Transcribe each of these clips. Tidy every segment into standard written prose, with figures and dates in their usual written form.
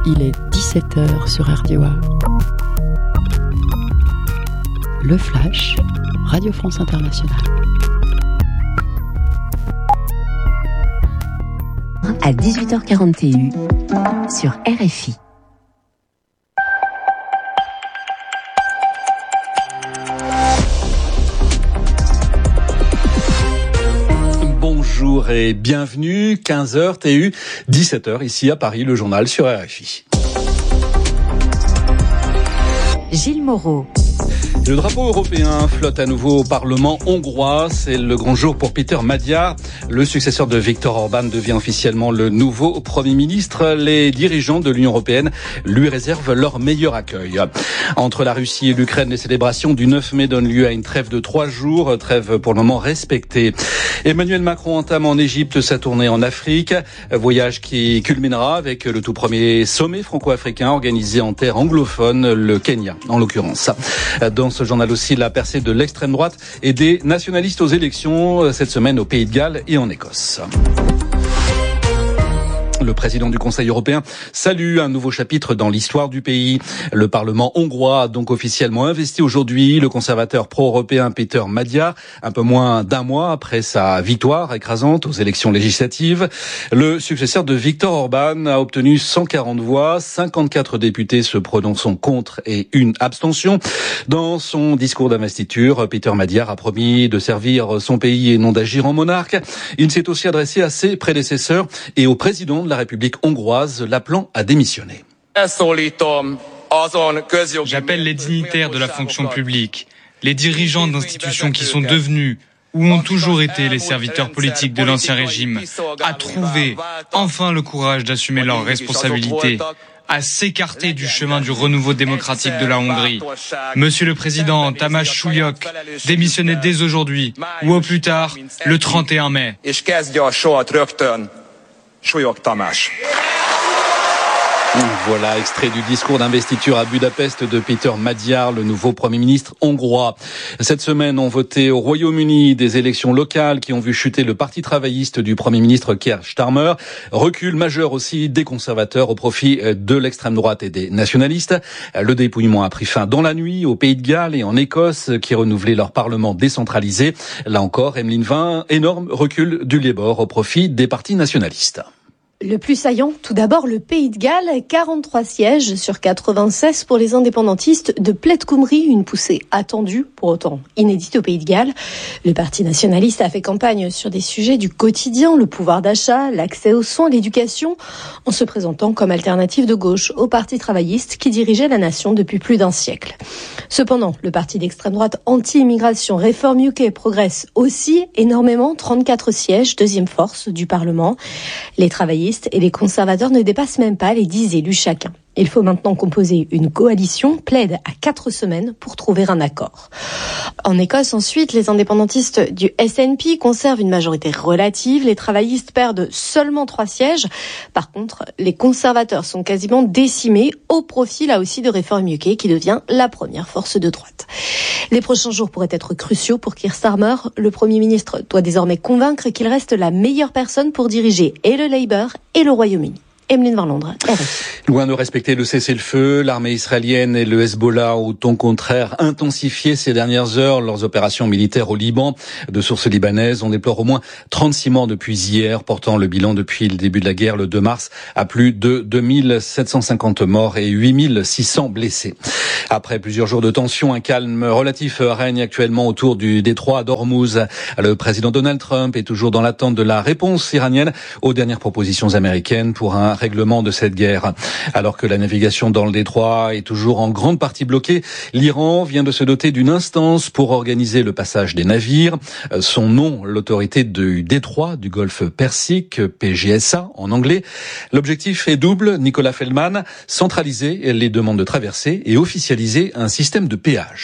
Il est 17h sur RDOA. Le Flash, Radio France Internationale. À 18h40 TU sur RFI. Bonjour et bienvenue, 15h TU, 17h ici à Paris, le journal sur RFI. Gilles Moreau. Le drapeau européen flotte à nouveau au Parlement hongrois. C'est le grand jour pour Péter Magyar. Le successeur de Viktor Orban devient officiellement le nouveau Premier ministre. Les dirigeants de l'Union européenne lui réservent leur meilleur accueil. Entre la Russie et l'Ukraine, les célébrations du 9 mai donnent lieu à une trêve de 3 jours, trêve pour le moment respectée. Emmanuel Macron entame en Égypte sa tournée en Afrique, voyage qui culminera avec le tout premier sommet franco-africain organisé en terre anglophone, le Kenya en l'occurrence. Dans ce journal aussi, la percée de l'extrême droite et des nationalistes aux élections cette semaine au Pays de Galles et en Écosse. Le président du Conseil européen salue un nouveau chapitre dans l'histoire du pays. Le Parlement hongrois a donc officiellement investi aujourd'hui le conservateur pro-européen Péter Magyar, un peu moins d'un mois après sa victoire écrasante aux élections législatives. Le successeur de Viktor Orban a obtenu 140 voix, 54 députés se prononçant contre et une abstention. Dans son discours d'investiture, Péter Magyar a promis de servir son pays et non d'agir en monarque. Il s'est aussi adressé à ses prédécesseurs et au président de la République hongroise, l'appelant à démissionner. J'appelle les dignitaires de la fonction publique, les dirigeants d'institutions qui sont devenus ou ont toujours été les serviteurs politiques de l'ancien régime, à trouver enfin le courage d'assumer leurs responsabilités, à s'écarter du chemin du renouveau démocratique de la Hongrie. Monsieur le Président Tamás Súlyog, démissionnez dès aujourd'hui ou au plus tard le 31 mai. Súlyog Tamás. Voilà, extrait du discours d'investiture à Budapest de Péter Magyar, le nouveau Premier ministre hongrois. Cette semaine, on voté au Royaume-Uni des élections locales qui ont vu chuter le parti travailliste du Premier ministre Keir Starmer. Recul majeur aussi des conservateurs au profit de l'extrême droite et des nationalistes. Le dépouillement a pris fin dans la nuit au Pays de Galles et en Écosse qui renouvelaient leur parlement décentralisé. Là encore, Emeline Vin, énorme recul du Labour au profit des partis nationalistes. Le plus saillant, tout d'abord, le Pays de Galles, 43 sièges sur 96 pour les indépendantistes de Plaid Cymru, une poussée attendue, pour autant inédite au Pays de Galles. Le Parti nationaliste a fait campagne sur des sujets du quotidien, le pouvoir d'achat, l'accès aux soins, l'éducation, en se présentant comme alternative de gauche au Parti travailliste qui dirigeait la nation depuis plus d'un siècle. Cependant, le parti d'extrême droite anti-immigration Reform UK progresse aussi énormément, 34 sièges, deuxième force du Parlement. Les travaillistes et les conservateurs ne dépassent même pas les 10 élus chacun. Il faut maintenant composer une coalition, plaide à 4 semaines pour trouver un accord. En Écosse, ensuite, les indépendantistes du SNP conservent une majorité relative. Les travaillistes perdent seulement 3 sièges. Par contre, les conservateurs sont quasiment décimés au profit, là aussi, de Reform UK, qui devient la première force de droite. Les prochains jours pourraient être cruciaux pour Keir Starmer. Le Premier ministre doit désormais convaincre qu'il reste la meilleure personne pour diriger et le Labour et le Royaume-Uni. Emeline Vin, Londres, RFI. Loin de respecter le cessez-le-feu, l'armée israélienne et le Hezbollah ont au contraire intensifié ces dernières heures leurs opérations militaires au Liban. De sources libanaises, on déplore au moins 36 morts depuis hier, portant le bilan depuis le début de la guerre le 2 mars à plus de 2750 morts et 8600 blessés. Après plusieurs jours de tension, un calme relatif règne actuellement autour du détroit d'Ormuz. Le président Donald Trump est toujours dans l'attente de la réponse iranienne aux dernières propositions américaines pour un règlement de cette guerre. Alors que la navigation dans le détroit est toujours en grande partie bloquée, l'Iran vient de se doter d'une instance pour organiser le passage des navires. Son nom, l'autorité du détroit du Golfe Persique, PGSA en anglais. L'objectif est double, Nicolas Feldman, centraliser les demandes de traversée et officialiser un système de péage.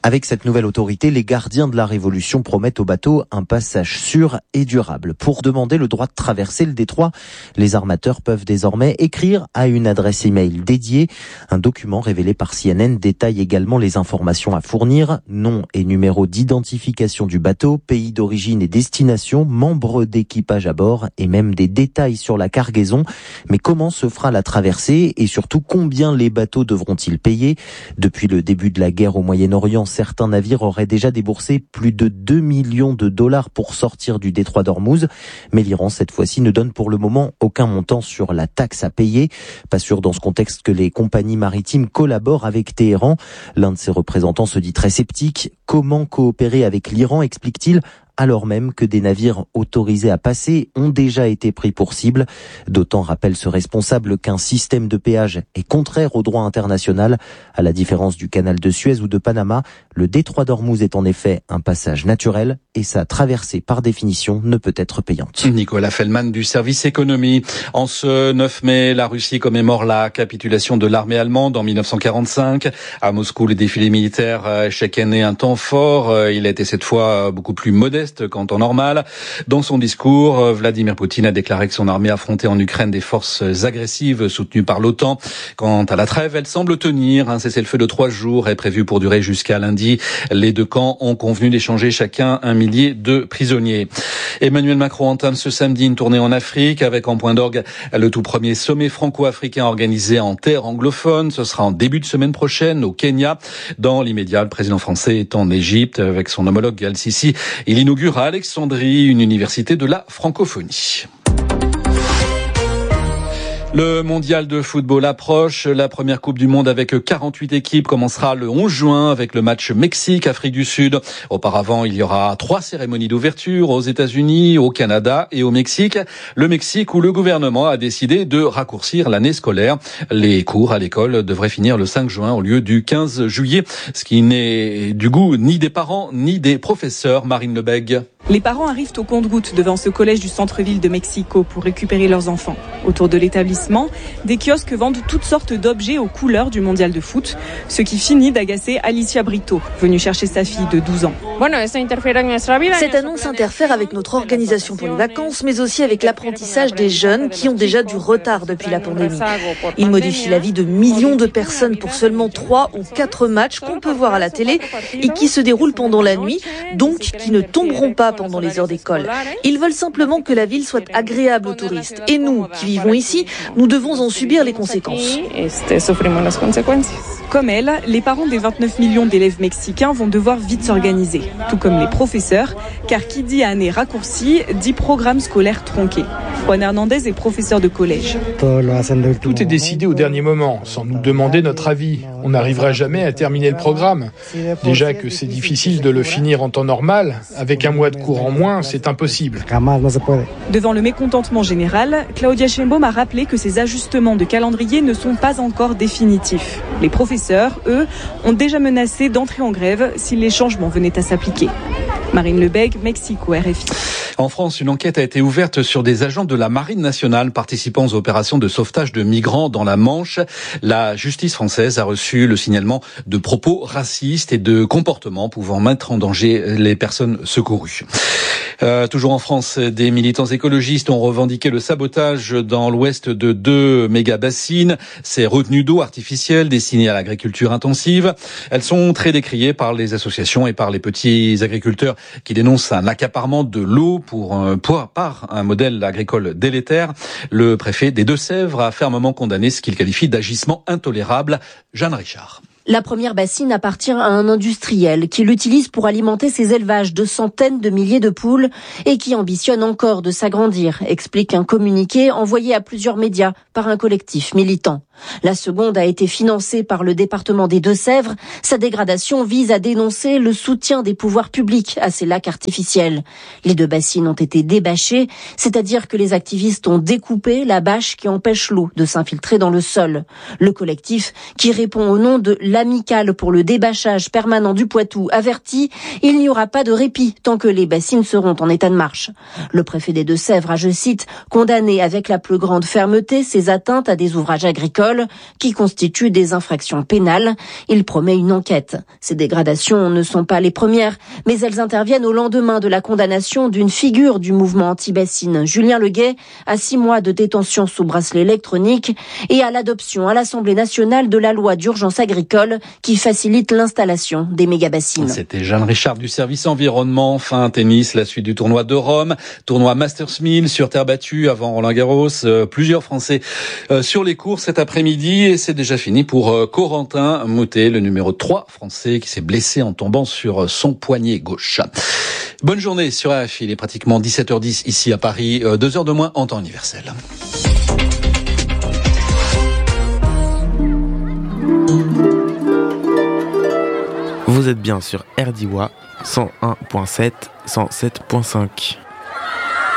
Avec cette nouvelle autorité, les gardiens de la Révolution promettent aux bateaux un passage sûr et durable. Pour demander le droit de traverser le détroit, les armateurs peuvent désormais écrire à une adresse email dédiée. Un document révélé par CNN détaille également les informations à fournir, nom et numéro d'identification du bateau, pays d'origine et destination, membres d'équipage à bord et même des détails sur la cargaison. Mais comment se fera la traversée et surtout combien les bateaux devront-ils payer ? Depuis le début de la guerre au Moyen-Orient, certains navires auraient déjà déboursé plus de 2 millions de dollars pour sortir du détroit d'Ormuz. Mais l'Iran, cette fois-ci, ne donne pour le moment aucun montant sur la taxe à payer. Pas sûr dans ce contexte que les compagnies maritimes collaborent avec Téhéran. L'un de ses représentants se dit très sceptique. Comment coopérer avec l'Iran, explique-t-il, alors même que des navires autorisés à passer ont déjà été pris pour cible. D'autant, rappelle ce responsable, qu'un système de péage est contraire au droit international. À la différence du canal de Suez ou de Panama, le détroit d'Ormuz est en effet un passage naturel et sa traversée, par définition, ne peut être payante. Nicolas Fellman du service économie. En ce 9 mai, la Russie commémore la capitulation de l'armée allemande en 1945. À Moscou, le défilé militaire chaque année un temps fort. Il a été cette fois beaucoup plus modeste qu'en temps normal. Dans son discours, Vladimir Poutine a déclaré que son armée affrontait en Ukraine des forces agressives soutenues par l'OTAN. Quant à la trêve, elle semble tenir. Un cessez-le-feu de 3 jours est prévu pour durer jusqu'à lundi. Les deux camps ont convenu d'échanger chacun 1 millier de prisonniers. Emmanuel Macron entame ce samedi une tournée en Afrique avec en point d'orgue le tout premier sommet franco-africain organisé en terre anglophone. Ce sera en début de semaine prochaine au Kenya. Dans l'immédiat, le président français est en Égypte avec son homologue Al-Sisi. Il inaugure à Alexandrie une université de la francophonie. Le mondial de football approche. La première Coupe du Monde avec 48 équipes commencera le 11 juin avec le match Mexique-Afrique du Sud. Auparavant, il y aura 3 cérémonies d'ouverture aux États-Unis, au Canada et au Mexique. Le Mexique où le gouvernement a décidé de raccourcir l'année scolaire. Les cours à l'école devraient finir le 5 juin au lieu du 15 juillet, ce qui n'est du goût ni des parents ni des professeurs. Marine Lebègue. Les parents arrivent au compte-gouttes devant ce collège du centre-ville de Mexico pour récupérer leurs enfants. Autour de l'établissement, des kiosques vendent toutes sortes d'objets aux couleurs du mondial de foot, ce qui finit d'agacer Alicia Brito, venue chercher sa fille de 12 ans. Cette annonce interfère avec notre organisation pour les vacances, mais aussi avec l'apprentissage des jeunes qui ont déjà du retard depuis la pandémie. Il modifie la vie de millions de personnes pour seulement 3 ou 4 matchs qu'on peut voir à la télé et qui se déroulent pendant la nuit, donc qui ne tomberont pas pendant les heures d'école. Ils veulent simplement que la ville soit agréable aux touristes. Et nous, qui vivons ici, nous devons en subir les conséquences. Comme elle, les parents des 29 millions d'élèves mexicains vont devoir vite s'organiser, tout comme les professeurs, car qui dit année raccourcie, dit programme scolaire tronqué. Juan Hernandez est professeur de collège. Tout est décidé au dernier moment, sans nous demander notre avis. On n'arrivera jamais à terminer le programme. Déjà que c'est difficile de le finir en temps normal, avec un mois de cours en moins, c'est impossible. Devant le mécontentement général, Claudia Sheinbaum a rappelé que ces ajustements de calendrier ne sont pas encore définitifs. Les professeurs, eux, ont déjà menacé d'entrer en grève si les changements venaient à s'appliquer. Marine Lebègue, Mexico, RFI. En France, une enquête a été ouverte sur des agents de la Marine nationale participant aux opérations de sauvetage de migrants dans la Manche. La justice française a reçu le signalement de propos racistes et de comportements pouvant mettre en danger les personnes secourues. Toujours en France, des militants écologistes ont revendiqué le sabotage dans l'ouest de 2 méga-bassines. Ces retenues d'eau artificielles destinées à l'agriculture intensive. Elles sont très décriées par les associations et par les petits agriculteurs qui dénoncent un accaparement de l'eau par un modèle agricole délétère. Le préfet des Deux-Sèvres a fermement condamné ce qu'il qualifie d'agissement intolérable. Jeanne Richard. La première bassine appartient à un industriel qui l'utilise pour alimenter ses élevages de centaines de milliers de poules et qui ambitionne encore de s'agrandir, explique un communiqué envoyé à plusieurs médias par un collectif militant. La seconde a été financée par le département des Deux-Sèvres. Sa dégradation vise à dénoncer le soutien des pouvoirs publics à ces lacs artificiels. Les 2 bassines ont été débâchées, c'est-à-dire que les activistes ont découpé la bâche qui empêche l'eau de s'infiltrer dans le sol. Le collectif, qui répond au nom de l'Amicale pour le débâchage permanent du Poitou avertit, il n'y aura pas de répit tant que les bassines seront en état de marche. Le préfet des Deux-Sèvres a, je cite, condamné avec la plus grande fermeté ces atteintes à des ouvrages agricoles qui constituent des infractions pénales. Il promet une enquête. Ces dégradations ne sont pas les premières, mais elles interviennent au lendemain de la condamnation d'une figure du mouvement anti-bassine, Julien Leguet, à 6 mois de détention sous bracelet électronique et à l'adoption à l'Assemblée nationale de la loi d'urgence agricole qui facilite l'installation des méga-bassines. C'était Jeanne Richard du service environnement. Fin tennis, la suite du tournoi de Rome, tournoi Masters 1000 sur terre battue avant Roland-Garros. Plusieurs Français sur les cours cet après-midi et c'est déjà fini pour Corentin Moutet, le numéro 3 français qui s'est blessé en tombant sur son poignet gauche. Bonne journée sur RFI, il est pratiquement 17h10 ici à Paris, 2 heures de moins en temps universel. Vous êtes bien sur RDIWA 101.7, 107.5.